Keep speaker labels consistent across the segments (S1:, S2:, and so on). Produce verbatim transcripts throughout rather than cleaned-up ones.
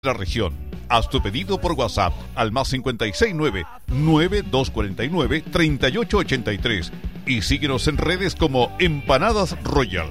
S1: la región. Haz tu pedido por WhatsApp al más cinco seis nueve, nueve dos cuatro nueve, tres ocho ocho tres y síguenos en redes como Empanadas Royal.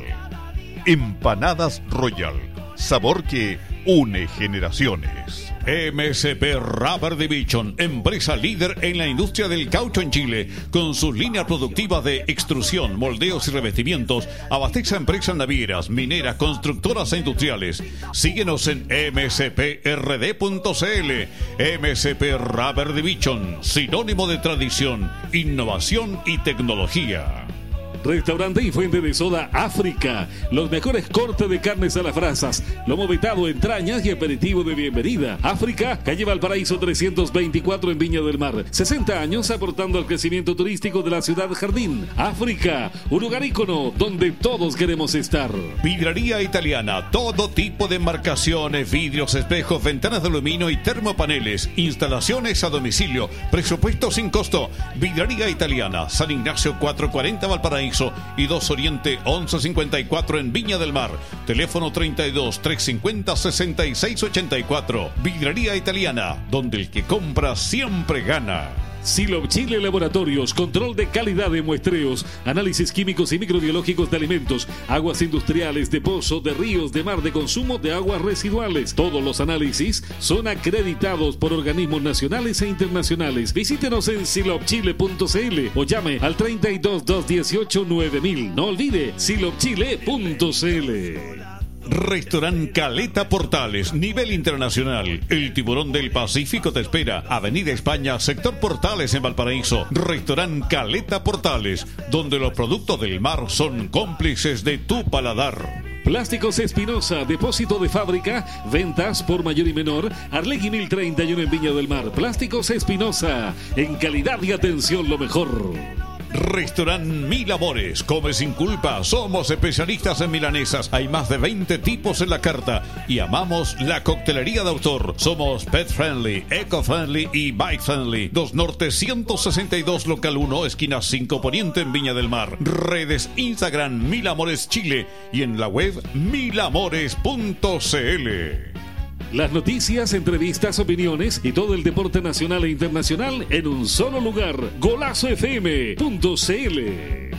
S1: Empanadas Royal, sabor que une generaciones. M S P Rubber Division, empresa líder en la industria del caucho en Chile, con sus líneas productivas de extrusión, moldeos y revestimientos, abastece a empresas navieras, mineras, constructoras e industriales. Síguenos en m s p r d punto c l. M S P Rubber Division, sinónimo de tradición, innovación y tecnología.
S2: Restaurante y fuente de soda África. Los mejores cortes de carnes a las brasas, lomo vetado, entrañas y aperitivo de bienvenida. África, calle Valparaíso trescientos veinticuatro en Viña del Mar. sesenta años aportando al crecimiento turístico de la ciudad jardín. África, un lugar ícono donde todos queremos estar.
S1: Vidraría Italiana, todo tipo de marcaciones, vidrios, espejos, ventanas de aluminio y termopaneles. Instalaciones a domicilio, presupuesto sin costo. Vidraría Italiana, San Ignacio cuatrocientos cuarenta Valparaíso y dos Oriente once cincuenta y cuatro en Viña del Mar. Teléfono treinta y dos, trescientos cincuenta, sesenta y seis ochenta y cuatro. Vidrería Italiana, donde el que compra siempre gana.
S2: Silop Chile Laboratorios, control de calidad de muestreos, análisis químicos y microbiológicos de alimentos, aguas industriales, de pozo, de ríos, de mar, de consumo de aguas residuales. Todos los análisis son acreditados por organismos nacionales e internacionales. Visítenos en silop chile punto c l o llame al treinta y dos, doscientos dieciocho, nueve mil. No olvide silop chile punto c l.
S1: Restaurant Caleta Portales, nivel internacional. El tiburón del Pacífico te espera. Avenida España, sector Portales en Valparaíso. Restaurant Caleta Portales, donde los productos del mar son cómplices de tu paladar.
S2: Plásticos Espinosa, depósito de fábrica, ventas por mayor y menor. Arlegui mil treinta y uno en Viña del Mar. Plásticos Espinosa, en calidad y atención lo mejor.
S1: Restaurant Mil Amores, come sin culpa, somos especialistas en milanesas, hay más de veinte tipos en la carta y amamos la coctelería de autor. Somos pet friendly, eco friendly y bike friendly. dos Norte ciento sesenta y dos local uno, esquina cinco Poniente en Viña del Mar. Redes Instagram Mil Amores Chile y en la web mil amores punto c l.
S2: Las noticias, entrevistas, opiniones y todo el deporte nacional e internacional en un solo lugar. golazo f m punto c l.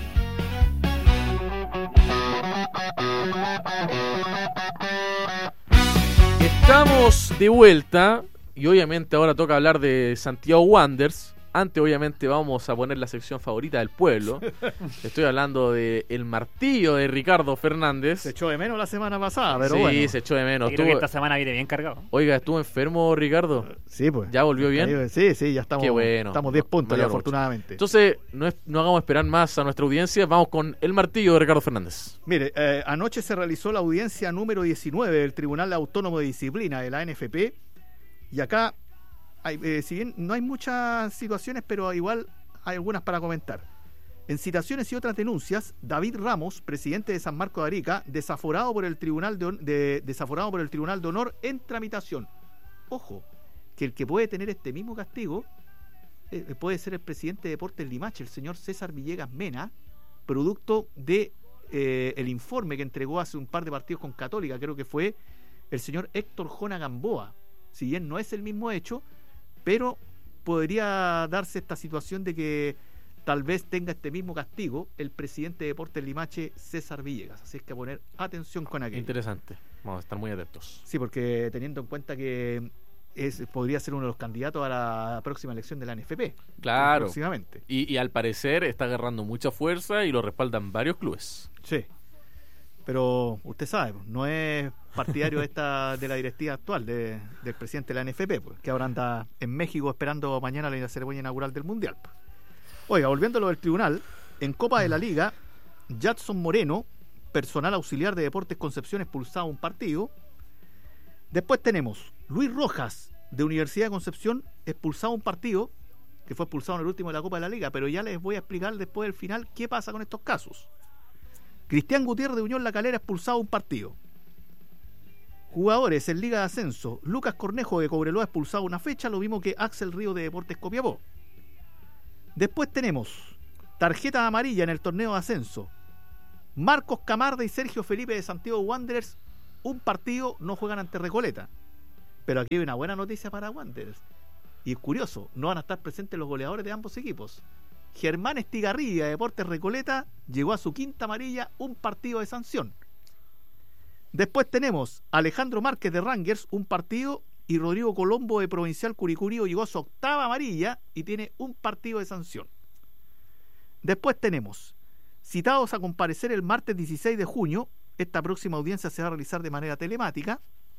S3: Estamos de vuelta y obviamente ahora toca hablar de Santiago Wanderers. Antes obviamente vamos a poner la sección favorita del pueblo. Estoy hablando de el martillo de Ricardo Fernández.
S4: Se echó de menos la semana pasada, pero
S3: sí,
S4: bueno.
S3: Sí, se echó de menos.
S5: Creo estuvo... que esta semana viene bien cargado.
S3: Oiga, ¿estuvo enfermo Ricardo?
S4: Sí, pues.
S3: ¿Ya volvió bien?
S4: Sí, sí, ya estamos.
S3: Qué bueno.
S4: Estamos diez puntos ya, afortunadamente.
S3: Entonces, no, es, no hagamos esperar más a nuestra audiencia. Vamos con el martillo de Ricardo Fernández.
S4: Mire, eh, anoche se realizó la audiencia número diecinueve del Tribunal Autónomo de Disciplina de la N F P. Y acá... Hay, eh, si bien no hay muchas situaciones, pero igual hay algunas para comentar. En citaciones y otras denuncias, David Ramos, presidente de San Marcos de Arica, desaforado por el Tribunal de, de, desaforado por el Tribunal de Honor en tramitación. Ojo, que el que puede tener este mismo castigo eh, puede ser el presidente de Deportes Limache, el señor César Villegas Mena, producto de eh, el informe que entregó hace un par de partidos con Católica, creo que fue el señor Héctor Jona Gamboa. Si bien no es el mismo hecho, pero podría darse esta situación de que tal vez tenga este mismo castigo el presidente de Deportes Limache, César Villegas. Así es que a poner atención con aquello.
S3: Interesante, vamos a estar muy atentos.
S4: Sí, porque teniendo en cuenta que es, podría ser uno de los candidatos a la próxima elección de la N F P.
S3: Claro.
S4: Próximamente.
S3: Y, y al parecer está agarrando mucha fuerza y lo respaldan varios clubes.
S4: Sí. Pero usted sabe, no es partidario de esta de la directiva actual de, del presidente de la N F P, pues, que ahora anda en México esperando mañana la ceremonia inaugural del Mundial. Pues. Oiga, volviendo a lo del tribunal, en Copa de la Liga, Jadson Moreno, personal auxiliar de Deportes Concepción, expulsado un partido. Después tenemos Luis Rojas, de Universidad de Concepción, expulsado un partido, que fue expulsado en el último de la Copa de la Liga, pero ya les voy a explicar después del final qué pasa con estos casos. Cristian Gutiérrez de Unión La Calera expulsado un partido. Jugadores en Liga de Ascenso. Lucas Cornejo de Cobreloa expulsado una fecha, lo mismo que Axel Río de Deportes Copiapó. Después tenemos tarjeta amarilla en el torneo de ascenso. Marcos Camarda y Sergio Felipe de Santiago Wanderers, un partido, no juegan ante Recoleta. Pero aquí hay una buena noticia para Wanderers. Y es curioso, no van a estar presentes los goleadores de ambos equipos. Germán Estigarribia de Deportes Recoleta llegó a su quinta amarilla, un partido de sanción. Después tenemos Alejandro Márquez de Rangers, un partido, y Rodrigo Colombo de Provincial Curicurío llegó a su octava amarilla y tiene un partido de sanción. Después tenemos citados a comparecer el martes dieciséis de junio. Esta próxima audiencia se va a realizar de manera telemática.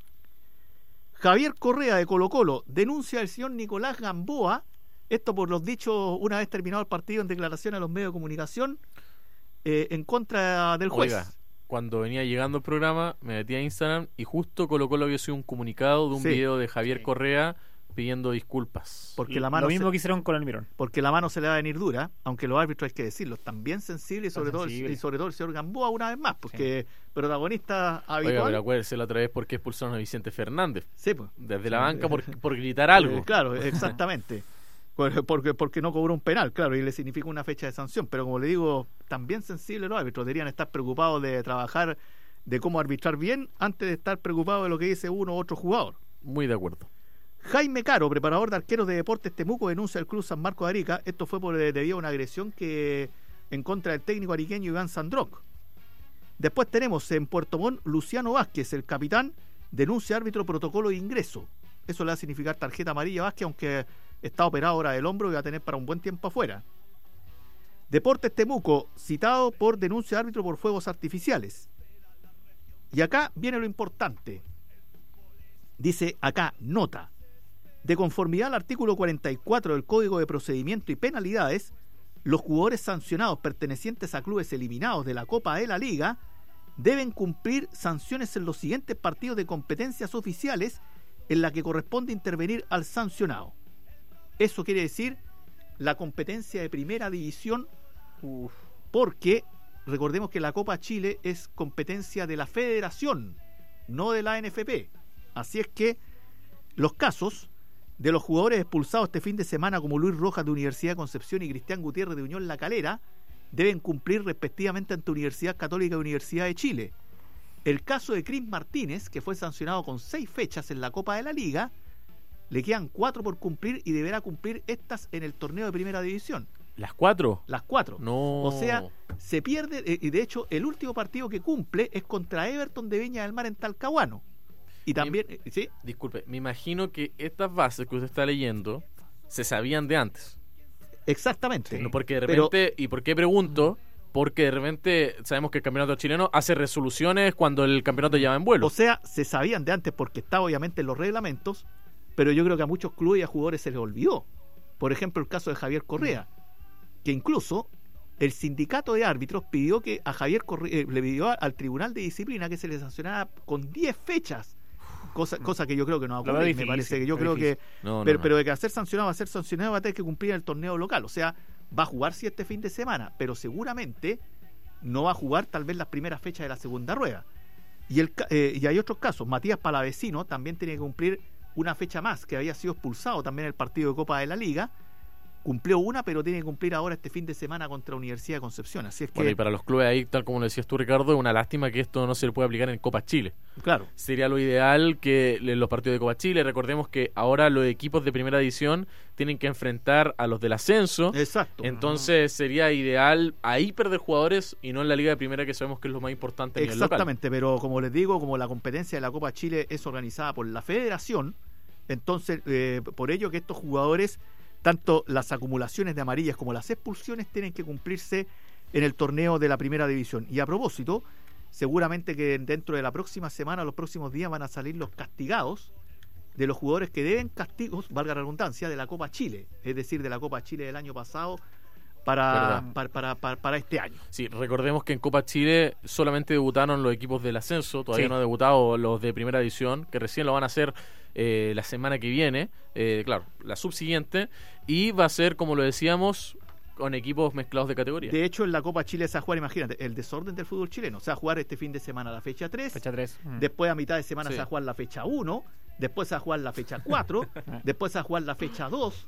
S4: Javier Correa de Colo Colo denuncia al señor Nicolás Gamboa, esto por los dichos una vez terminado el partido en declaración a los medios de comunicación, eh, en contra del juez.
S3: Oiga, cuando venía llegando el programa me metí a Instagram y justo Colo Colo había sido un comunicado de un
S4: Sí.
S3: video de Javier
S5: Sí.
S3: Correa pidiendo disculpas.
S4: Porque la mano
S5: Lo mismo
S4: se,
S5: que hicieron con Almirón.
S4: porque la mano se le va a venir dura, aunque los árbitros, hay que decirlo, están bien sensibles y sobre,
S5: Están
S4: todo el,
S5: sensibles.
S4: y sobre todo el señor Gamboa una vez más, porque protagonista habitual.
S3: Oiga, pero acuérdese la otra vez por qué expulsaron a Vicente Fernández.
S4: Sí, pues.
S3: Desde la banca por, por gritar algo.
S4: Eh, claro, exactamente. Por- porque, porque no cobró un penal, claro, y le significa una fecha de sanción. Pero como le digo, también sensibles los árbitros. Deberían estar preocupados de trabajar, de cómo arbitrar bien, antes de estar preocupados de lo que dice uno u otro jugador.
S3: Muy de acuerdo.
S4: Jaime Caro, preparador de arqueros de Deportes Temuco, denuncia al Club San Marcos de Arica. Esto fue por eh, debido a una agresión que en contra del técnico ariqueño Iván Sandrock. Después tenemos en Puerto Montt Luciano Vázquez, el capitán, denuncia árbitro protocolo de ingreso. Eso le va a significar tarjeta amarilla a Vázquez, aunque está operado ahora del hombro y va a tener para un buen tiempo afuera. Deportes Temuco, citado por denuncia de árbitro por fuegos artificiales. Y acá viene lo importante. Dice acá, nota. De conformidad al artículo cuarenta y cuatro del Código de Procedimiento y Penalidades, los jugadores sancionados pertenecientes a clubes eliminados de la Copa de la Liga deben cumplir sanciones en los siguientes partidos de competencias oficiales en la que corresponde intervenir al sancionado. Eso quiere decir la competencia de primera división,
S5: Uf.
S4: porque recordemos que la Copa Chile es competencia de la Federación, no de la N F P. Así es que los casos de los jugadores expulsados este fin de semana, como Luis Rojas de Universidad de Concepción y Cristian Gutiérrez de Unión La Calera, deben cumplir respectivamente ante Universidad Católica y Universidad de Chile. El caso de Cris Martínez, que fue sancionado con seis fechas en la Copa de la Liga, le quedan cuatro por cumplir y deberá cumplir estas en el torneo de primera división.
S3: ¿Las cuatro?
S4: Las cuatro.
S3: No.
S4: O sea, se pierde, eh, y de hecho el último partido que cumple es contra Everton de Viña del Mar en Talcahuano. Y también, eh, ¿sí?
S3: Disculpe, me imagino que estas bases que usted está leyendo se sabían de antes.
S4: Exactamente.
S3: No, porque de
S4: Pero-
S3: repente, ¿y por qué pregunto? Porque de repente sabemos que el campeonato chileno hace resoluciones cuando el campeonato ya va en vuelo.
S4: O sea, se sabían de antes porque estaba obviamente en los reglamentos, pero yo creo que a muchos clubes y a jugadores se les olvidó. Por ejemplo, el caso de Javier Correa, que incluso el sindicato de árbitros pidió que a Javier Correa, eh, le pidió al Tribunal de Disciplina que se le sancionara con diez fechas. Cosa, cosa que yo creo que no va a
S5: Lo veo
S4: ocurrir, me
S5: difícil,
S4: parece que yo
S5: lo
S4: creo
S5: difícil.
S4: que
S3: No, no,
S4: pero,
S3: no.
S4: pero de que a ser sancionado va a ser sancionado va a tener que cumplir en el torneo local. O sea, va a jugar sí este fin de semana, pero seguramente no va a jugar tal vez las primeras fechas de la segunda rueda. Y, el, ca- eh, y hay otros casos. Matías Palavecino también tiene que cumplir una fecha más, que había sido expulsado también en el partido de Copa de la Liga. Cumplió una, pero tiene que cumplir ahora este fin de semana contra Universidad de Concepción. Así es que,
S3: Bueno, y para los clubes ahí, tal como lo decías tú, Ricardo, es una lástima que esto no se le pueda aplicar en Copa Chile.
S4: claro,
S3: Sería lo ideal que en los partidos de Copa Chile, recordemos que ahora los equipos de primera división tienen que enfrentar a los del ascenso.
S4: exacto.
S3: Entonces sería ideal ahí perder jugadores y no en la liga de primera, que sabemos que es lo más importante a nivel local.
S4: Exactamente, pero como les digo, como la competencia de la Copa Chile es organizada por la Federación, entonces eh, por ello que estos jugadores, tanto las acumulaciones de amarillas como las expulsiones, tienen que cumplirse en el torneo de la primera división. Y a propósito, seguramente que dentro de la próxima semana, los próximos días, van a salir los castigados de los jugadores que deben castigos, valga la redundancia, de la Copa Chile, es decir, de la Copa Chile del año pasado para,
S3: Verdad.
S4: para, para, para, para este año.
S3: Sí, recordemos que en Copa Chile solamente debutaron los equipos del ascenso, todavía
S4: Sí.
S3: no han debutado los de primera división, que recién lo van a hacer eh, la semana que viene, eh, claro, la subsiguiente, y va a ser, como lo decíamos, con equipos mezclados de categoría.
S4: De hecho, en la Copa Chile se va a jugar, imagínate, el desorden del fútbol chileno. Se va a jugar este fin de semana la fecha tres,
S5: Fecha tres. Mm.
S4: después a mitad de semana
S3: Sí.
S4: se va a jugar la fecha uno, después se va a jugar la fecha cuatro, después se va a jugar la fecha dos,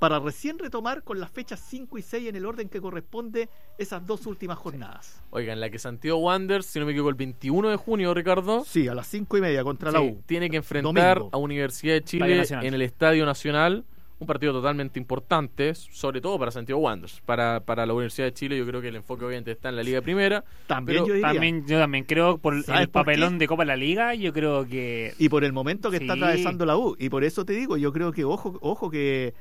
S4: para recién retomar con las fechas cinco y seis en el orden que corresponde esas dos últimas jornadas.
S3: Oigan, la que Santiago Wanderers, si no me equivoco, el veintiuno de junio, Ricardo.
S4: Sí, a las cinco y media contra
S3: Sí,
S4: la U.
S3: tiene que enfrentar
S4: Domingo.
S3: a Universidad de
S5: Estadio
S3: Chile
S5: Nacional.
S3: en el Estadio Nacional. Un partido totalmente importante, sobre todo para Santiago Wanderers. Para, para la Universidad de Chile, yo creo que el enfoque obviamente está en la Liga Primera.
S4: También
S3: pero
S4: yo diría.
S5: También, yo también creo, por
S4: ¿Sabes
S5: el
S4: por
S5: papelón
S4: qué?
S5: de Copa de la Liga, yo creo que...
S4: Y por el momento que está
S5: Sí.
S4: atravesando la U. Y por eso te digo, yo creo que, ojo, ojo que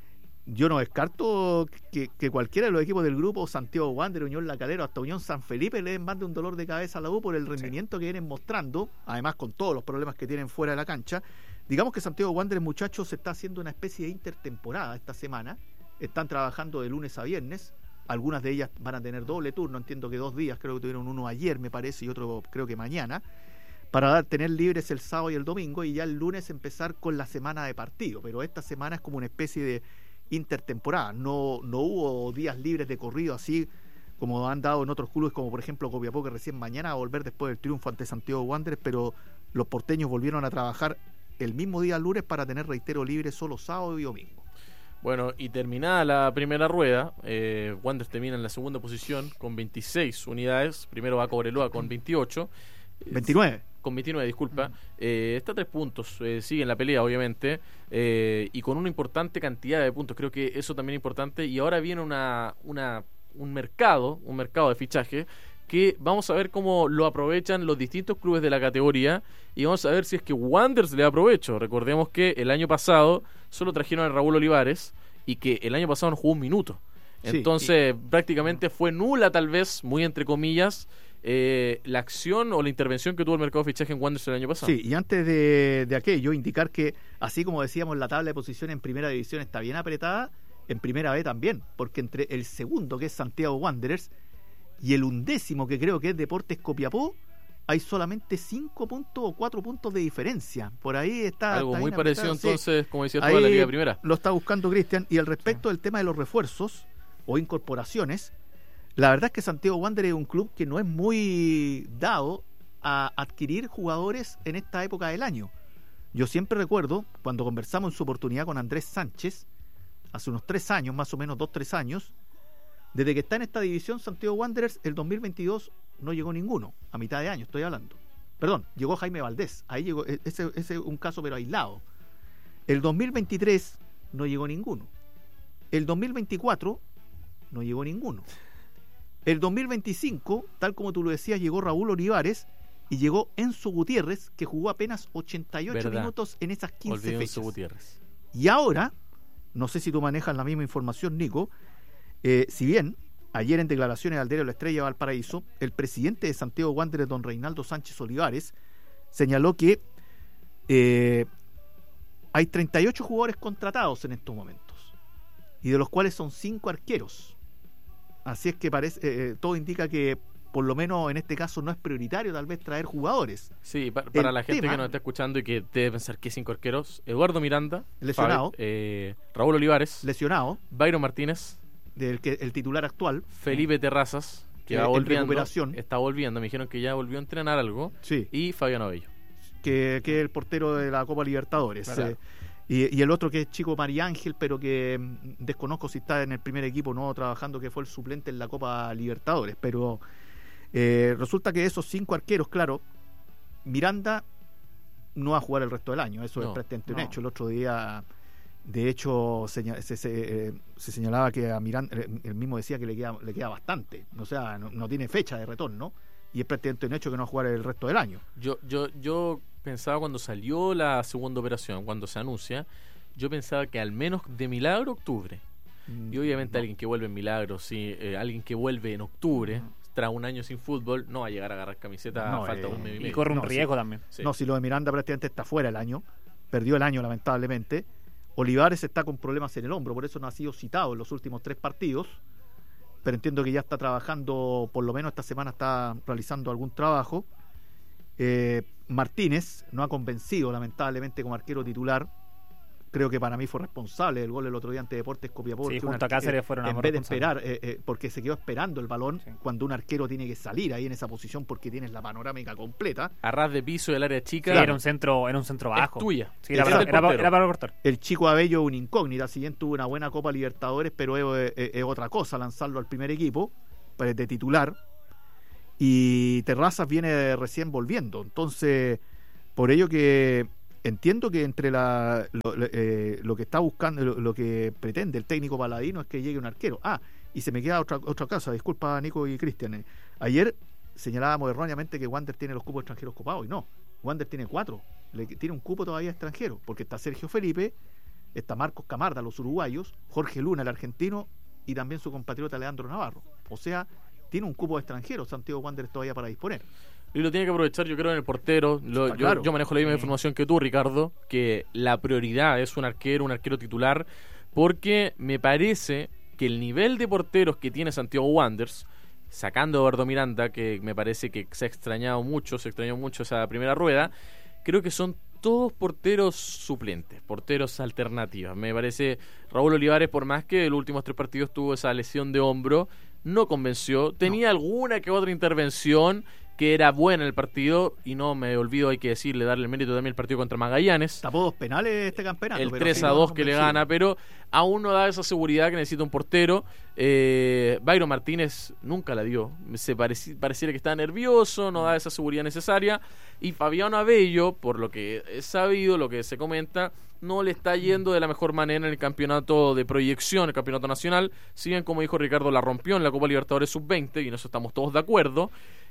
S4: yo no descarto que, que cualquiera de los equipos del grupo, Santiago Wanderers, Unión La Calera, hasta Unión San Felipe, le den más de un dolor de cabeza a la U por el rendimiento que vienen mostrando, además con todos los problemas que tienen fuera de la cancha. Digamos que Santiago Wanderers, muchachos, se está haciendo una especie de intertemporada esta semana. Están trabajando de lunes a viernes. Algunas de ellas van a tener doble turno. Entiendo que dos días, creo que tuvieron uno ayer, me parece, y otro creo que mañana, para dar, tener libres el sábado y el domingo, y ya el lunes empezar con la semana de partido. Pero esta semana es como una especie de intertemporada. No, no hubo días libres de corrido así como han dado en otros clubes, como por ejemplo Copiapó, que recién mañana va a volver después del triunfo ante Santiago Wanderers, pero los porteños volvieron a trabajar el mismo día lunes para tener, reitero, libre solo sábado y domingo.
S3: Bueno, y terminada la primera rueda, eh, Wanderers termina en la segunda posición con veintiséis unidades. Primero va Cobreloa con veintiocho.
S4: veintinueve.
S3: Con veintinueve, disculpa. Eh, está a tres puntos, eh, sigue en la pelea, obviamente, eh, y con una importante cantidad de puntos. Creo que eso también es importante. Y ahora viene una, una un mercado, un mercado de fichaje que vamos a ver cómo lo aprovechan los distintos clubes de la categoría, y vamos a ver si es que Wanderers le da provecho. Recordemos que el año pasado solo trajeron a Raúl Olivares y que el año pasado no jugó un minuto.
S4: Sí,
S3: Entonces prácticamente fue nula, tal vez, muy entre comillas, eh, la acción o la intervención que tuvo el mercado de fichaje en Wanderers el año pasado.
S4: Sí, y antes de, de aquello, indicar que, así como decíamos, la tabla de posiciones en primera división está bien apretada, en primera B también, porque entre el segundo, que es Santiago Wanderers, y el undécimo, que creo que es Deportes Copiapó, hay solamente cinco puntos o cuatro puntos de diferencia. Por ahí está...
S3: Algo
S4: está
S3: muy
S4: bien
S3: parecido
S4: apretado, sí.
S3: entonces, como decías tú,
S4: Ahí
S3: a la Liga Primera.
S4: lo está buscando Cristian. Y al respecto del tema de los refuerzos o incorporaciones, la verdad es que Santiago Wanderers es un club que no es muy dado a adquirir jugadores en esta época del año. Yo siempre recuerdo, cuando conversamos en su oportunidad con Andrés Sánchez, hace unos tres años, más o menos dos, tres años, desde que está en esta división Santiago Wanderers, el dos mil veintidós no llegó ninguno, a mitad de año estoy hablando. Perdón, llegó Jaime Valdés, ahí llegó, ese es un caso pero aislado. El dos mil veintitrés no llegó ninguno. El dos mil veinticuatro no llegó ninguno. El dos mil veinticinco, tal como tú lo decías, llegó Raúl Olivares y llegó Enzo Gutiérrez, que jugó apenas ochenta y ocho
S3: Verdad.
S4: minutos en esas quince
S3: Olvidé
S4: fechas.
S3: Enzo Gutiérrez.
S4: Y ahora, no sé si tú manejas la misma información, Nico, eh, si bien ayer en declaraciones al diario La Estrella de Valparaíso, el presidente de Santiago Wanderers, don Reinaldo Sánchez Olivares, señaló que eh, hay treinta y ocho jugadores contratados en estos momentos, y de los cuales son cinco arqueros. Así es que parece, eh, todo indica que por lo menos en este caso no es prioritario tal vez traer jugadores.
S3: Sí, pa- para
S4: El
S3: la gente
S4: tema-
S3: que nos está escuchando y que debe pensar que cinco arqueros: Eduardo Miranda,
S4: Lesionado.
S3: Fabi- eh, Raúl Olivares,
S4: Lesionado,
S3: Byron Martínez,
S4: del que el titular actual,
S3: Felipe Terrazas, que
S4: Que
S3: va
S4: en
S3: volviendo,
S4: recuperación.
S3: está volviendo, me dijeron que ya volvió a entrenar algo,
S4: sí,
S3: y Fabián Abello.
S4: que, que es el portero de la Copa Libertadores.
S3: ¿Verdad?
S4: Eh, y, y el otro que es Chico María Ángel, pero que mm, desconozco si está en el primer equipo no trabajando, que fue el suplente en la Copa Libertadores. Pero eh, resulta que esos cinco arqueros, claro, Miranda no va a jugar el resto del año, eso
S3: No,
S4: es prácticamente un
S5: no.
S4: hecho. El otro día, de hecho, seña- se, se, eh, se señalaba que a Miranda, eh, él mismo decía que le queda, le queda bastante, o sea, no, no tiene fecha de retorno, y es prácticamente un hecho que no va a jugar el resto del año.
S3: Yo, yo, yo pensaba cuando salió la segunda operación, cuando se anuncia, yo pensaba que al menos de milagro octubre. Y obviamente
S4: No.
S3: alguien que vuelve en milagro, sí, eh, alguien que vuelve en octubre, tras un año sin fútbol, no va a llegar a agarrar camiseta
S4: No,
S3: a falta de
S4: eh,
S3: un mes y
S5: Y
S3: medio.
S5: corre un
S4: No, sí.
S5: riesgo también.
S3: Sí.
S4: No, si lo de Miranda prácticamente está fuera el año, perdió el año lamentablemente. Olivares está con problemas en el hombro, por eso no ha sido citado en los últimos tres partidos, pero entiendo que ya está trabajando, por lo menos esta semana está realizando algún trabajo. Eh, Martínez no ha convencido lamentablemente como arquero titular, creo que para mí fue responsable del gol el otro día ante Deportes Copiapó.
S5: Sí,
S4: que un
S5: junto a
S4: arque-
S5: Cáceres fueron
S4: En
S5: ambos
S4: vez de
S5: responsables.
S4: esperar, eh, eh, porque se quedó esperando el balón
S5: Sí.
S4: cuando un arquero tiene que salir ahí en esa posición porque tienes la panorámica completa.
S3: A ras de piso del área chica.
S5: Sí, era un centro, era un centro bajo.
S3: Es tuya.
S5: Sí, era,
S3: Es
S5: para,
S3: del
S5: era, para-
S3: portero.
S5: era para el portero.
S4: El chico Abello una incógnita, si bien tuvo una buena Copa Libertadores, pero es, es- es otra cosa lanzarlo al primer equipo pues, de titular. Y Terrazas viene recién volviendo. Entonces, por ello que entiendo que entre la, lo, eh, lo que está buscando, lo, lo que pretende el técnico paladino es que llegue un arquero. Ah, y se me queda otra, otra cosa, disculpa Nico y Cristian. Eh, Ayer señalábamos erróneamente que Wander tiene los cupos extranjeros copados y no. Wander tiene cuatro, le, tiene un cupo todavía extranjero, porque está Sergio Felipe, está Marcos Camarda, los uruguayos, Jorge Luna, el argentino, y también su compatriota Leandro Navarro. O sea, tiene un cupo extranjero Santiago Wanderers todavía para disponer.
S3: Y lo tiene que aprovechar, yo creo, en el portero. Lo-
S4: Está
S3: yo,
S4: claro.
S3: yo manejo la misma
S5: Sí.
S3: información que tú, Ricardo, que la prioridad es un arquero, un arquero titular, porque me parece que el nivel de porteros que tiene Santiago Wanderers, sacando a Eduardo Miranda, que me parece que se ha extrañado mucho, se extrañó mucho esa primera rueda, creo que son todos porteros suplentes, porteros alternativas. Me parece Raúl Olivares, por más que en los últimos tres partidos tuvo esa lesión de hombro, no convenció. Tenía alguna que otra intervención que era buena en el partido, y no me olvido, hay que decirle, darle el mérito también al partido contra Magallanes.
S4: Tapó dos penales este campeonato.
S3: El
S4: pero
S3: tres
S4: sí,
S3: a
S4: no
S3: dos que le
S4: convenció.
S3: gana, pero aún no da esa seguridad que necesita un portero. Eh, Byron Martínez nunca la dio. Se pareci- pareciera que está nervioso, no da esa seguridad necesaria. Y Fabiano Abello, por lo que es sabido, lo que se comenta, no le está yendo de la mejor manera en el campeonato de proyección, el campeonato nacional. Si bien, como dijo Ricardo, la rompió en la Copa Libertadores sub veinte, y en eso estamos todos de acuerdo.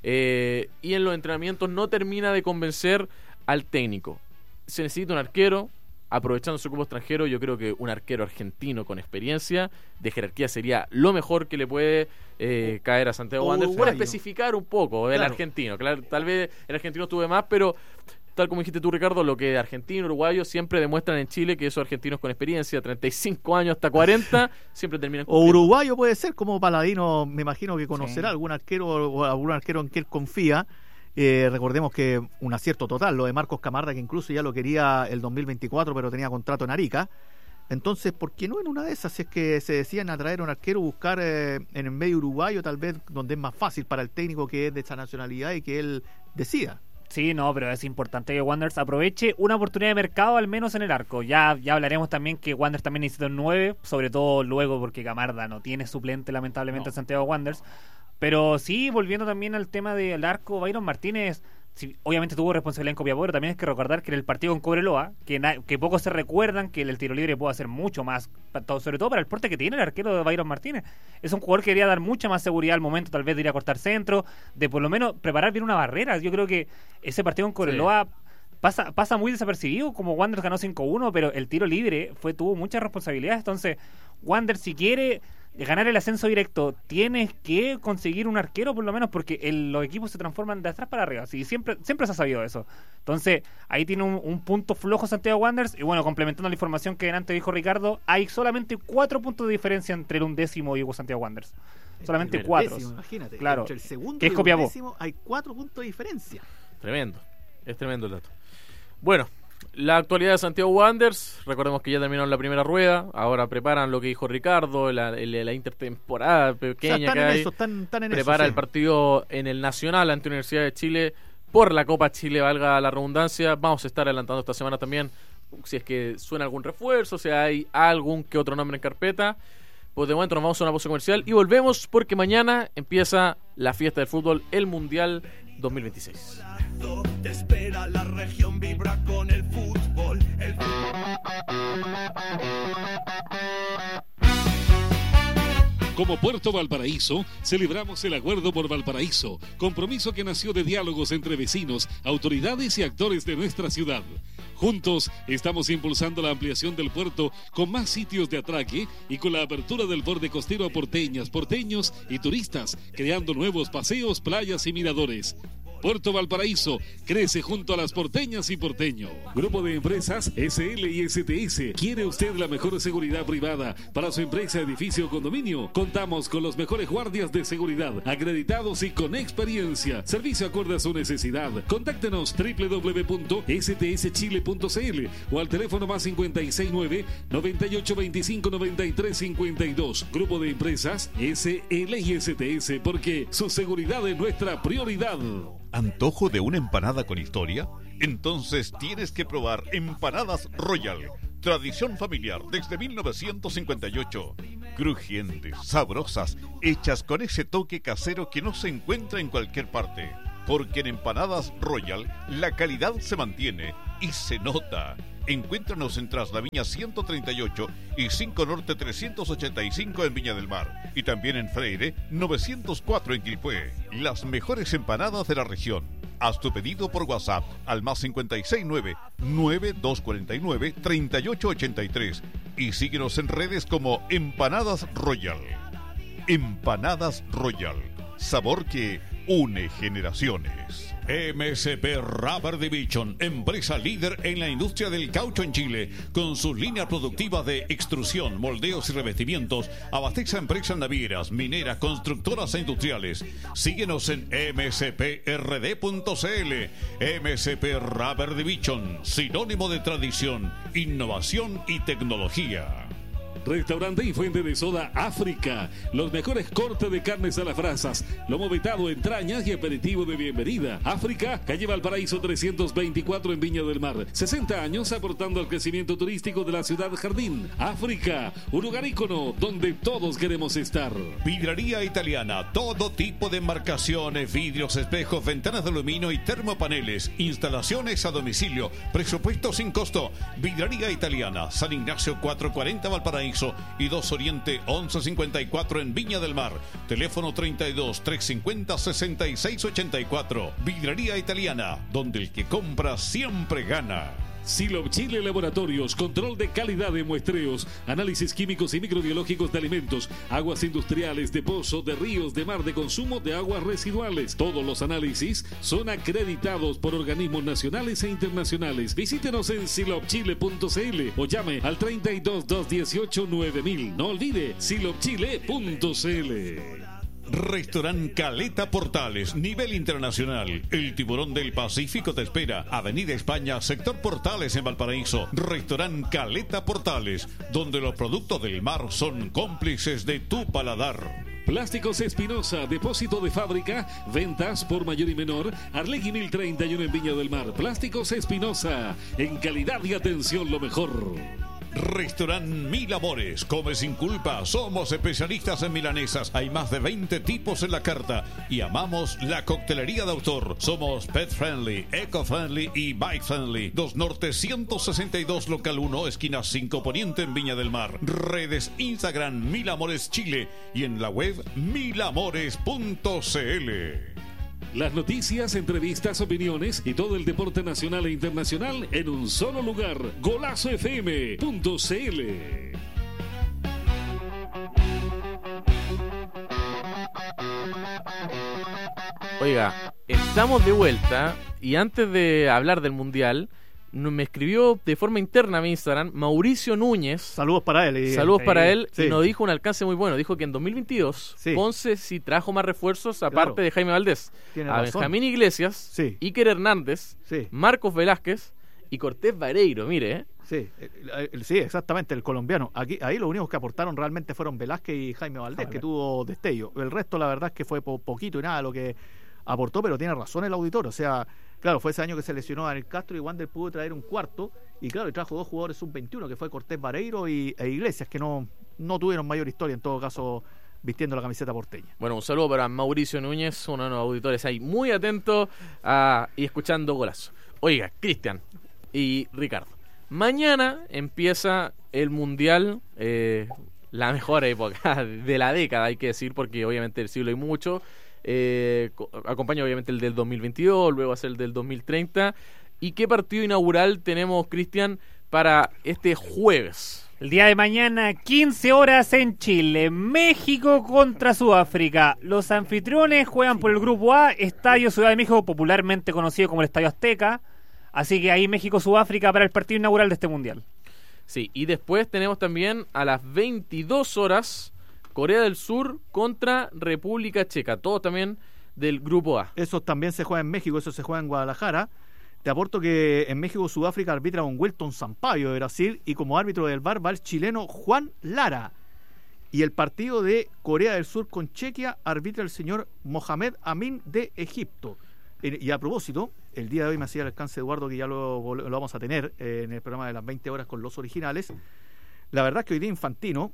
S3: Eh, y en los entrenamientos no termina de convencer al técnico. Se necesita un arquero. Aprovechando su cupo extranjero, yo creo que un arquero argentino con experiencia de jerarquía sería lo mejor que le puede eh, caer a Santiago
S4: o
S3: Wanderers. Para
S4: uruguayo.
S3: especificar un poco el
S4: Claro.
S3: argentino. Claro, tal vez el argentino tuve más, pero tal como dijiste tú, Ricardo, lo que argentino, uruguayo siempre demuestran en Chile, que esos argentinos con experiencia, treinta y cinco años hasta cuarenta, siempre terminan
S4: O
S3: cumpliendo.
S4: uruguayo puede ser, como Paladino, me imagino que conocerá
S5: Sí.
S4: algún arquero o algún arquero en que él confía. Eh, recordemos que un acierto total, lo de Marcos Camarda, que incluso ya lo quería el dos mil veinticuatro, pero tenía contrato en Arica. Entonces, ¿por qué no en una de esas, si es que se decían a traer un arquero, buscar eh, en el medio uruguayo, tal vez donde es más fácil para el técnico que es de esa nacionalidad y que él decida?
S5: Sí, no, pero es importante que Wanderers aproveche una oportunidad de mercado, al menos en el arco. Ya, ya hablaremos también que Wanderers también necesita un nueve, sobre todo luego porque Camarda no tiene suplente, lamentablemente,
S4: No.
S5: en Santiago Wanderers. Pero sí, volviendo también al tema del arco, Byron Martínez, sí, obviamente tuvo responsabilidad en Copiapó, pero también hay que recordar que en el partido con Cobreloa, que, na- que pocos se recuerdan que el, el tiro libre puede hacer mucho más, pa- todo- sobre todo para el porte que tiene el arquero de Byron Martínez. Es un jugador que quería dar mucha más seguridad al momento, tal vez de ir a cortar centro, de por lo menos preparar bien una barrera. Yo creo que ese partido con Cobreloa pasa, pasa muy desapercibido, como Wanderers ganó cinco uno, pero el tiro libre fue tuvo muchas responsabilidades. Entonces, Wanderers, si quiere ganar el ascenso directo, tienes que conseguir un arquero por lo menos, porque el- los equipos se transforman de atrás para arriba. Sí, siempre, siempre se ha sabido eso. Entonces, ahí tiene un, un punto flojo Santiago Wanderers. Y bueno, complementando la información que antes dijo Ricardo, hay solamente cuatro puntos de diferencia entre el undécimo y Santiago Wanderers. Solamente
S4: El
S5: cuatro.
S4: décimo, imagínate.
S5: Claro.
S4: Entre el segundo
S5: Que es
S4: y el
S5: Copiapó.
S4: décimo hay cuatro puntos de diferencia.
S3: Tremendo, es tremendo el dato. Bueno, la actualidad de Santiago Wanderers, recordemos que ya terminaron la primera rueda, ahora preparan lo que dijo Ricardo, la, la, la intertemporada
S4: O sea,
S3: pequeña
S4: están
S3: que
S4: en
S3: hay.
S4: eso, están, están en
S3: Prepara
S4: eso,
S3: el
S4: sí.
S3: partido en el Nacional ante Universidad de Chile por la Copa Chile, valga la redundancia. Vamos a estar adelantando esta semana también si es que suena algún refuerzo, si hay algún que otro nombre en carpeta. Pues de momento nos vamos a una pausa comercial y volvemos porque mañana empieza la fiesta del fútbol, el Mundial dos mil veintiséis.
S6: Te espera, la región vibra con el fútbol. El
S2: Como Puerto Valparaíso, celebramos el Acuerdo por Valparaíso, compromiso que nació de diálogos entre vecinos, autoridades y actores de nuestra ciudad. Juntos estamos impulsando la ampliación del puerto con más sitios de atraque y con la apertura del borde costero a porteñas, porteños y turistas, creando nuevos paseos, playas y miradores. Puerto Valparaíso crece junto a las porteñas y porteños. Grupo de Empresas S L y S T S. ¿Quiere usted la mejor seguridad privada para su empresa, edificio o condominio? Contamos con los mejores guardias de seguridad, acreditados y con experiencia. Servicio acorde a su necesidad. Contáctenos doble u doble u doble u punto s t s chile punto c l o al teléfono más cincuenta y seis nueve, noventa y ocho veinticinco, noventa y tres cincuenta y dos. Grupo de Empresas S L y S T S, porque su seguridad es nuestra prioridad.
S1: ¿Antojo de una empanada con historia? Entonces tienes que probar Empanadas Royal. Tradición familiar desde mil novecientos cincuenta y ocho. Crujientes, sabrosas, hechas con ese toque casero que no se encuentra en cualquier parte. Porque en Empanadas Royal la calidad se mantiene y se nota. Encuéntranos en Traslaviña ciento treinta y ocho y cinco Norte trescientos ochenta y cinco en Viña del Mar. Y también en Freire novecientos cuatro en Quilpué. Las mejores empanadas de la región. Haz tu pedido por WhatsApp al más cincuenta y seis nueve, nueve dos cuatro nueve, treinta y ocho ochenta y tres. Y síguenos en redes como Empanadas Royal. Empanadas Royal. Sabor que une generaciones.
S7: M S P Rubber Division, empresa líder en la industria del caucho en Chile, con sus líneas productivas de extrusión, moldeos y revestimientos, abastece a empresas navieras, mineras, constructoras e industriales. Síguenos en m s p r d punto c l. M S P Rubber Division, sinónimo de tradición, innovación y tecnología.
S2: Restaurante y fuente de soda África. Los mejores cortes de carnes a las brasas, lomo vetado, entrañas y aperitivo de bienvenida. África, calle Valparaíso trescientos veinticuatro en Viña del Mar. sesenta años aportando al crecimiento turístico de la ciudad jardín. África, un lugar ícono donde todos queremos estar.
S7: Vidrería Italiana, todo tipo de embarcaciones, vidrios, espejos, ventanas de aluminio y termopaneles. Instalaciones a domicilio, presupuesto sin costo. Vidrería Italiana, San Ignacio cuatrocientos cuarenta Valparaíso y dos Oriente once cincuenta y cuatro en Viña del Mar. Teléfono treinta y dos, trescientos cincuenta, sesenta y seis ochenta y cuatro. Vidrería Italiana, donde el que compra siempre gana.
S2: Silop Chile Laboratorios, control de calidad de muestreos, análisis químicos y microbiológicos de alimentos, aguas industriales, de pozo, de ríos, de mar, de consumo de aguas residuales. Todos los análisis son acreditados por organismos nacionales e internacionales. Visítenos en silop chile punto c l o llame al treinta y dos, doscientos dieciocho, nueve mil. No olvide silop chile punto c l.
S7: Restaurant Caleta Portales, nivel internacional. El tiburón del Pacífico te espera. Avenida España, sector Portales en Valparaíso. Restaurant Caleta Portales, donde los productos del mar son cómplices de tu paladar.
S2: Plásticos Espinosa, depósito de fábrica, ventas por mayor y menor. Arlegui mil treinta y uno en Viña del Mar. Plásticos Espinosa, en calidad y atención lo mejor.
S7: Restaurant Mil Amores, come sin culpa. Somos especialistas en milanesas. Hay más de veinte tipos en la carta y amamos la coctelería de autor. Somos pet friendly, eco friendly y bike friendly. dos Norte ciento sesenta y dos, local uno, esquina cinco Poniente en Viña del Mar. Redes Instagram Mil Amores Chile y en la web mil amores punto c l.
S2: Las noticias, entrevistas, opiniones y todo el deporte nacional e internacional en un solo lugar. golazo f m punto c l.
S3: Oiga, estamos de vuelta y antes de hablar del Mundial, me escribió de forma interna a mi Instagram Mauricio Núñez.
S4: Saludos para él. Y,
S3: Saludos
S4: eh,
S3: para él.
S4: sí.
S3: Y nos dijo un alcance muy bueno. Dijo que en dos mil veintidós
S4: Sí.
S3: Ponce sí trajo más refuerzos aparte
S4: Claro.
S3: de Jaime Valdés.
S4: Tiene
S3: A
S4: razón.
S3: Benjamín Iglesias,
S4: Sí.
S3: Iker Hernández,
S4: Sí.
S3: Marcos Velázquez y Cortés Vareiro. Mire, ¿eh?
S4: Sí, el- el- sí, exactamente, el colombiano. Aquí, ahí los únicos que aportaron realmente fueron Velázquez y Jaime Valdés,
S5: Jaime.
S4: que tuvo destello. El resto, la verdad, es que fue po- poquito y nada lo que aportó, pero tiene razón el auditor. O sea, claro, fue ese año que se lesionó a Daniel Castro y Wander pudo traer un cuarto. Y claro, y trajo dos jugadores sub veintiuno, que fue Cortés Vareiro y, e Iglesias, que no, no tuvieron mayor historia, en todo caso, vistiendo la camiseta porteña.
S3: Bueno, un saludo para Mauricio Núñez, uno de los auditores ahí, muy atento a, y escuchando Golazo. Oiga, Cristian y Ricardo, mañana empieza el Mundial, eh, la mejor época de la década, hay que decir, porque obviamente del siglo hay mucho. Eh, co- acompaña obviamente el del dos mil veintidós, luego va a ser el del dos mil treinta. ¿Y qué partido inaugural tenemos, Cristian, para este jueves?
S5: El día de mañana, quince horas en Chile, México contra Sudáfrica. Los anfitriones juegan por el Grupo A, Estadio Ciudad de México, popularmente conocido como el Estadio Azteca. Así que ahí México-Sudáfrica para el partido inaugural de este Mundial.
S3: Sí, y después tenemos también a las veintidós horas Corea del Sur contra República Checa. Todos también del Grupo A.
S4: Eso también se juega en México, eso se juega en Guadalajara. Te aporto que en México, Sudáfrica arbitra un Wilton Sampaio de Brasil y como árbitro del V A R va el chileno Juan Lara. Y el partido de Corea del Sur con Chequia arbitra el señor Mohamed Amin de Egipto. Y a propósito, el día de hoy me hacía el alcance Eduardo, que ya lo, lo vamos a tener en el programa de las veinte horas con los originales. La verdad es que hoy día Infantino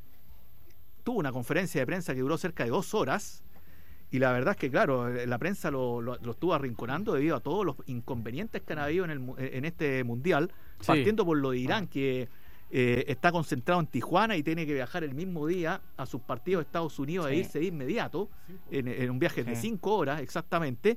S4: tuvo una conferencia de prensa que duró cerca de dos horas. Y la verdad es que, claro, la prensa lo, lo, lo estuvo arrinconando debido a todos los inconvenientes que han habido en, el, en este mundial, sí. Partiendo por lo de Irán, que eh, está concentrado en Tijuana y tiene que viajar el mismo día a sus partidos de Estados Unidos sí. e irse de inmediato, en, en un viaje sí. de cinco horas exactamente.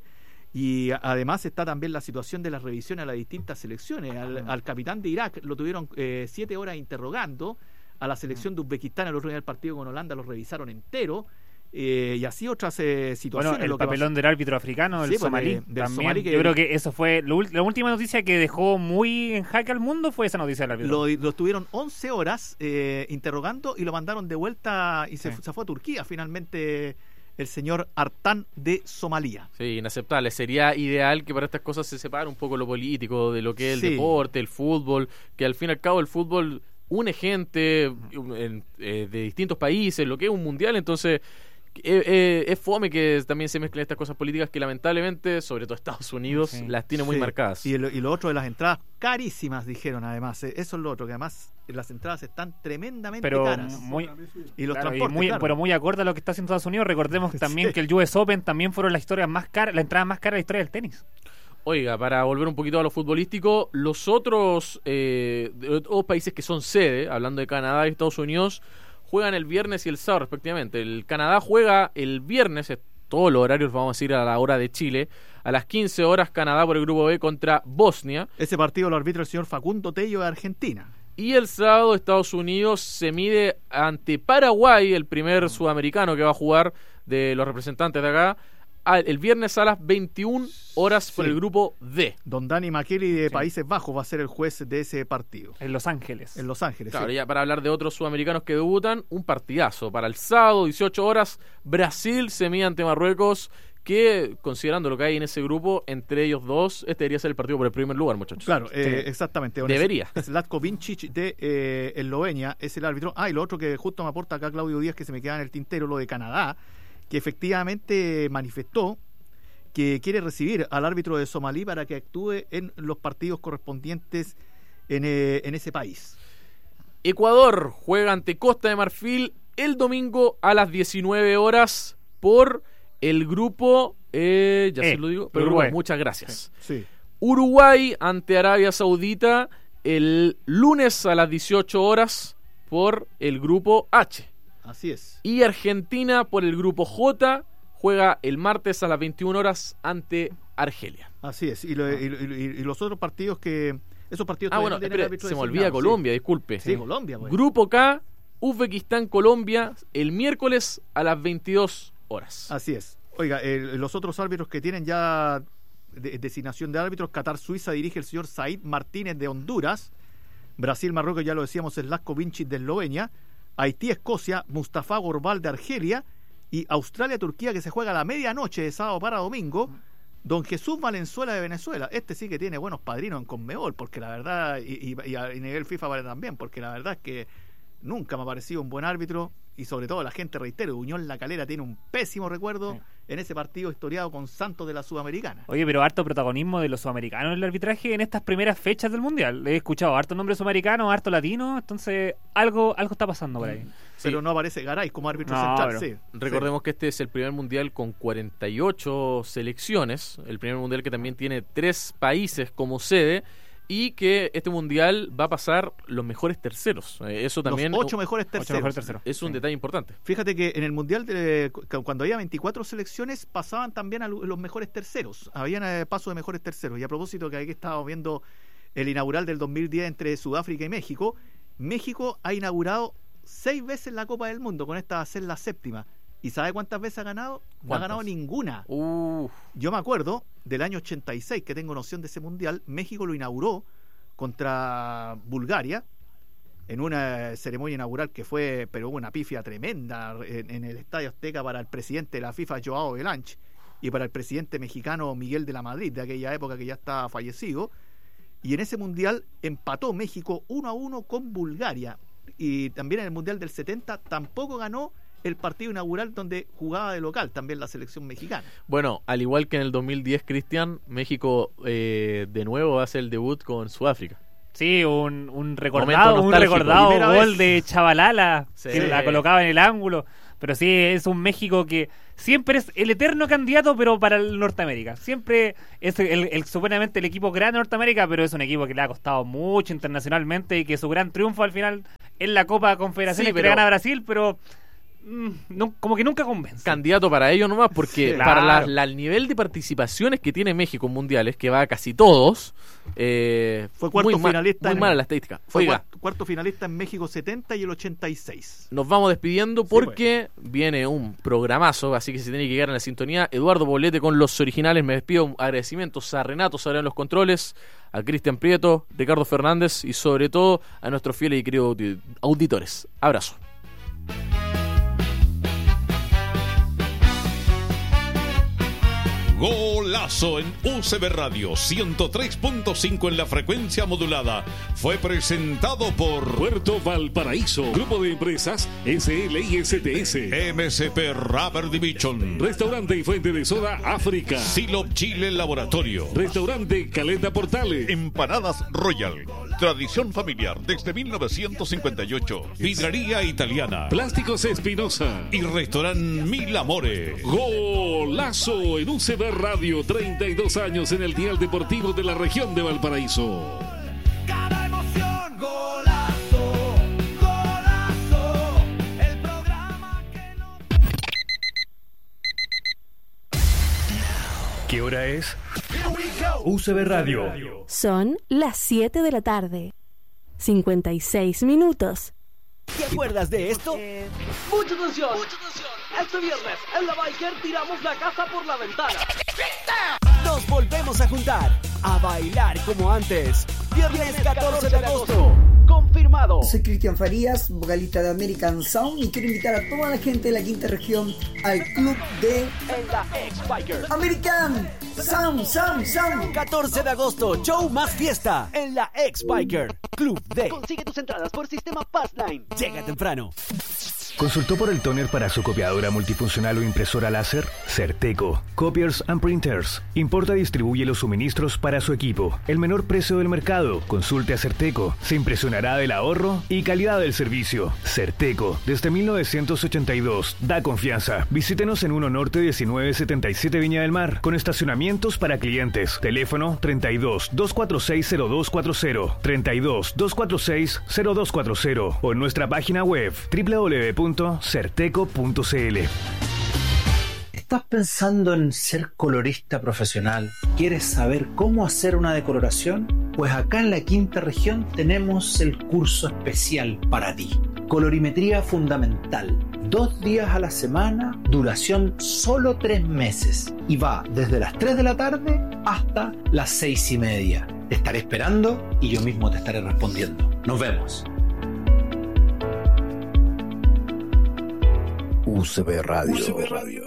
S4: Y además está también la situación de las revisiones a las distintas selecciones. Al, al capitán de Irak lo tuvieron eh, siete horas interrogando, a la selección de Uzbekistán el otro día del partido con Holanda lo revisaron entero. Eh, y así otras eh, situaciones.
S5: Bueno, el
S4: lo que
S5: papelón
S4: pasó.
S5: del árbitro africano, el
S4: sí,
S5: somalí,
S4: del
S5: también.
S4: somalí que,
S5: yo creo que eso fue lo, la última noticia que dejó muy en jaque al mundo, fue esa noticia del árbitro.
S4: Lo, lo estuvieron once horas eh, interrogando y lo mandaron de vuelta y se,
S5: sí.
S4: se fue a Turquía finalmente el señor Artán de Somalia.
S3: Sí, inaceptable. Sería ideal que para estas cosas se separe un poco lo político de lo que es el
S4: sí.
S3: deporte, el fútbol, que al fin y al cabo el fútbol une gente en, eh, de distintos países, lo que es un mundial, entonces eh, eh, es fome que también se mezclen estas cosas políticas que lamentablemente, sobre todo Estados Unidos, sí. las tiene muy
S4: sí.
S3: marcadas.
S4: Y lo, y lo otro de las entradas carísimas, dijeron además. Eh, eso es lo otro, que además las entradas están tremendamente
S5: pero
S4: caras.
S5: Muy,
S4: y los
S5: claro,
S4: transportes,
S5: y muy,
S4: claro.
S5: Pero muy acorde a lo que está haciendo Estados Unidos. Recordemos también
S4: sí.
S5: que el U S Open también fueron las historias más caras, la entrada más cara de la historia del tenis.
S3: Oiga, para volver un poquito a lo futbolístico, los otros eh, otros países que son sede, hablando de Canadá y Estados Unidos, juegan el viernes y el sábado respectivamente. El Canadá juega el viernes, todos los horarios vamos a decir a la hora de Chile, a las quince horas Canadá por el grupo B contra Bosnia.
S4: Ese partido lo arbitra el señor Facundo Tello de Argentina.
S3: Y el sábado Estados Unidos se mide ante Paraguay, el primer sudamericano que va a jugar de los representantes de acá, el viernes a las veintiuna horas por sí. el grupo D.
S4: Don Dani Makeli de
S5: sí.
S4: Países Bajos va a ser el juez de ese partido.
S5: En Los Ángeles.
S4: En Los Ángeles,
S3: claro,
S4: sí.
S3: ya para hablar de otros sudamericanos que debutan, un partidazo. Para el sábado, dieciocho horas, Brasil se mide ante Marruecos, que, considerando lo que hay en ese grupo, entre ellos dos, este debería ser el partido por el primer lugar, muchachos.
S4: Claro, eh,
S3: sí.
S4: exactamente.
S3: Debería.
S4: Zlatko Vincic de eh, Eslovenia es el árbitro. Ah, y lo otro que justo me aporta acá Claudio Díaz, que se me queda en el tintero, lo de Canadá, que efectivamente manifestó que quiere recibir al árbitro de Somalí para que actúe en los partidos correspondientes en, eh, en ese país.
S3: Ecuador juega ante Costa de Marfil el domingo a las diecinueve horas por el grupo, eh, ya eh, se lo digo, pero Uruguay. Grupo, muchas gracias.
S4: Sí. Sí.
S3: Uruguay ante Arabia Saudita el lunes a las dieciocho horas por el grupo H.
S4: Así es.
S3: Y Argentina por el grupo J juega el martes a las veintiuna horas ante Argelia.
S4: Así es. Y, lo, y, y, y los otros partidos que... Esos partidos
S3: ah, bueno, espere, se me olvida Colombia,
S4: sí.
S3: disculpe.
S4: Sí, sí. Colombia. Pues.
S3: Grupo K, Uzbekistán, Colombia, el miércoles a las veintidós horas.
S4: Así es. Oiga, eh, los otros árbitros que tienen ya de, designación de árbitros, Qatar, Suiza, dirige el señor Said Martínez de Honduras. Brasil, Marruecos, ya lo decíamos, Zlatko Vincic de Eslovenia. Haití, Escocia, Mustafa Gorbal de Argelia. Y Australia, Turquía, que se juega a la medianoche de sábado para domingo. Don Jesús Valenzuela de Venezuela. Este sí que tiene buenos padrinos en Conmebol, porque la verdad, y, y, y a nivel FIFA vale también, porque la verdad es que nunca me ha parecido un buen árbitro, y sobre todo la gente, reitero, Unión La Calera tiene un pésimo recuerdo sí. en ese partido historiado con Santos de la Sudamericana.
S5: Oye, pero harto protagonismo de los sudamericanos en el arbitraje en estas primeras fechas del Mundial. He escuchado harto nombre sudamericano, harto latino, entonces algo algo está pasando por ahí.
S4: Sí. Pero no aparece Garay como árbitro no, central.
S5: Pero,
S4: sí.
S3: Recordemos
S4: sí.
S3: que este es el primer Mundial con cuarenta y ocho selecciones, el primer Mundial que también tiene tres países como sede, y que este mundial va a pasar los mejores terceros. Eh, eso también
S4: los ocho mejores terceros.
S5: Ocho mejores terceros.
S3: Es un sí. detalle importante.
S4: Fíjate que en el mundial, de, cuando había veinticuatro selecciones, pasaban también a los mejores terceros. Habían eh, paso de mejores terceros. Y a propósito, que aquí estábamos viendo el inaugural del dos mil diez entre Sudáfrica y México, México ha inaugurado seis veces la Copa del Mundo, con esta va a ser la séptima. ¿Y sabe cuántas veces ha ganado? No ha ganado ninguna.
S3: Uh.
S4: Yo me acuerdo del año ochenta y seis, que tengo noción de ese mundial. México lo inauguró contra Bulgaria en una ceremonia inaugural que fue, pero hubo una pifia tremenda en, en el Estadio Azteca para el presidente de la FIFA, Joao Belanch, y para el presidente mexicano Miguel de la Madrid, de aquella época que ya estaba fallecido. Y en ese mundial empató México uno a uno con Bulgaria. Y también en el mundial del setenta tampoco ganó el partido inaugural donde jugaba de local también la selección mexicana.
S3: Bueno, al igual que en el dos mil diez, Cristian, México eh, de nuevo hace el debut con Sudáfrica.
S5: Sí, un, un recordado, un recordado gol vez. de Chavalala, sí. que la colocaba en el ángulo. Pero sí, es un México que siempre es el eterno candidato, pero para el Norteamérica. Siempre es el, el supuestamente el equipo grande de Norteamérica, pero es un equipo que le ha costado mucho internacionalmente y que su gran triunfo al final es la Copa Confederaciones, sí, pero... que le gana a Brasil, pero... No, como que nunca convence.
S3: Candidato para ello nomás, porque
S5: sí,
S3: para
S5: claro.
S3: la, la, el nivel de participaciones que tiene México en mundiales, que va a casi todos, eh,
S4: fue cuarto
S3: muy
S4: finalista.
S3: Ma, muy
S4: en,
S3: mala la estadística.
S4: Fue
S3: Oiga,
S4: cuarto, cuarto finalista en México setenta y el ochenta y seis.
S3: Nos vamos despidiendo porque
S4: sí, bueno.
S3: viene un programazo, así que se tiene que quedar en la sintonía. Eduardo Poblete con los originales. Me despido. Agradecimientos a Renato Sabrán en los controles, a Cristian Prieto, Ricardo Fernández y sobre todo a nuestros fieles y queridos auditores. Abrazo.
S7: Golazo en U C B Radio ciento tres punto cinco en la frecuencia modulada. Fue presentado por
S2: Puerto Valparaíso, Grupo de Empresas S L I S T S,
S7: M S P Rubber Division,
S2: Restaurante y Fuente de Soda África,
S7: Silop Chile Laboratorio,
S2: Restaurante Caleta Portales,
S1: Empanadas Royal, tradición familiar desde mil novecientos cincuenta y ocho.
S7: Vidrería Italiana,
S2: Plásticos Espinosa
S7: y Restaurante Mil Amores.
S2: Golazo en U C B Radio, treinta y dos años en el dial deportivo de la región de Valparaíso.
S6: Cada emoción, golazo, golazo, el programa que no...
S8: ¿Qué hora es? U C B Radio.
S9: Son las siete de la tarde. cincuenta y seis minutos.
S10: ¿Te acuerdas de esto?
S11: Eh... Mucha atención, mucha atención. Este viernes en la Biker tiramos la casa por la ventana.
S10: Nos volvemos a juntar, a bailar como antes. Viernes catorce de agosto.
S11: Confirmado.
S12: Soy Cristian Farías, vocalista de American Sound, y quiero invitar a toda la gente de la quinta región al club de...
S11: En la X-Biker.
S12: American Sound, Sound, Sound.
S10: catorce de agosto, show más fiesta en la X-Biker. Club de...
S11: Consigue tus entradas por sistema Passline.
S10: Llega temprano.
S8: ¿Consultó por el tóner para su copiadora multifuncional o impresora láser? Certeco. Copiers and Printers. Importa y distribuye los suministros para su equipo. El menor precio del mercado. Consulte a Certeco. Se impresionará del ahorro y calidad del servicio. Certeco. Desde mil novecientos ochenta y dos. Da confianza. Visítenos en uno Norte diecinueve setenta y siete Viña del Mar. Con estacionamientos para clientes. Teléfono treinta y dos, doscientos cuarenta y seis, cero dos cuarenta. treinta y dos, doscientos cuarenta y seis, cero dos cuarenta. O en nuestra página web doble u doble u doble u punto certeco punto c l.
S13: ¿Estás pensando en ser colorista profesional? ¿Quieres saber cómo hacer una decoloración? Pues acá en la quinta región tenemos el curso especial para ti. Colorimetría fundamental. Dos días a la semana, duración solo tres meses. Y va desde las tres de la tarde hasta las seis y media. Te estaré esperando y yo mismo te estaré respondiendo. Nos vemos.
S8: U C B Radio. U C B Radio.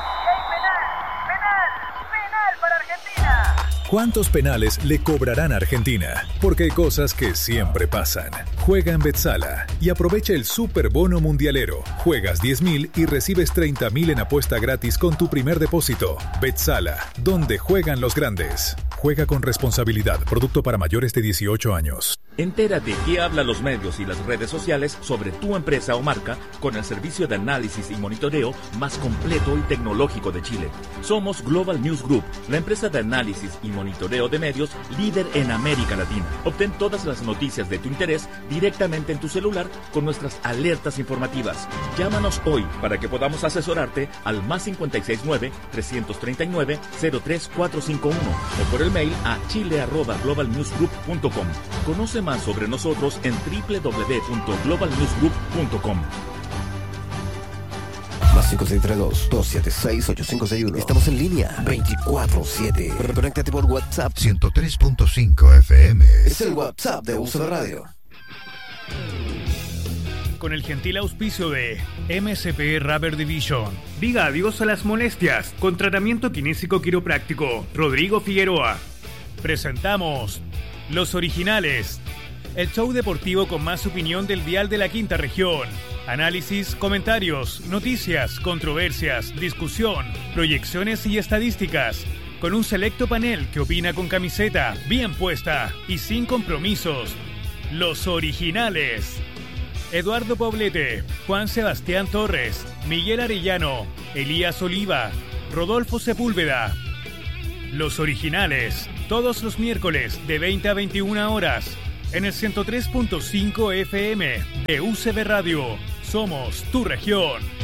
S14: ¿Cuántos penales le cobrarán a Argentina? Porque hay cosas que siempre pasan. Juega en Betsala y aprovecha el Super Bono Mundialero. Juegas diez mil y recibes treinta mil en apuesta gratis con tu primer depósito. Betsala, donde juegan los grandes. Juega con responsabilidad. Producto para mayores de dieciocho años.
S15: Entérate qué hablan los medios y las redes sociales sobre tu empresa o marca con el servicio de análisis y monitoreo más completo y tecnológico de Chile. Somos Global News Group, la empresa de análisis y monitoreo de medios líder en América Latina. Obtén todas las noticias de tu interés directamente en tu celular con nuestras alertas informativas. Llámanos hoy para que podamos asesorarte al más cinco seis nueve, tres tres nueve, cero tres cuatro cinco uno o por el mail a chile arroba global news group punto com. Conoce más sobre nosotros en doble u doble u doble u punto global news group punto com.
S16: Más cinco seis tres dos, dos siete seis, ocho cinco seis uno. Estamos en línea veinticuatro siete. Conéctate por WhatsApp
S17: ciento tres punto cinco F M.
S16: Es el WhatsApp de U C B Radio.
S18: Con el gentil auspicio de M S P Rubber Division. Diga adiós a las molestias con tratamiento kinésico quiropráctico. Rodrigo Figueroa. Presentamos Los Originales, el show deportivo con más opinión del dial de la quinta región. Análisis, comentarios, noticias, controversias, discusión, proyecciones y estadísticas. Con un selecto panel que opina con camiseta bien puesta y sin compromisos. Los Originales. Eduardo Poblete, Juan Sebastián Torres, Miguel Arellano, Elías Oliva, Rodolfo Sepúlveda. Los Originales, todos los miércoles de veinte a veintiuna horas, en el ciento tres punto cinco F M de U C B Radio. Somos tu región.